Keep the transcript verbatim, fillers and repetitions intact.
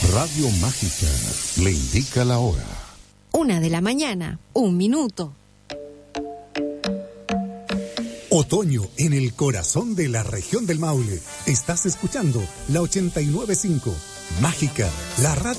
Radio Mágica le indica la hora. Una de la mañana, un minuto. Otoño en el corazón de la región del Maule. Estás escuchando la ochenta y nueve punto cinco. Mágica, la radio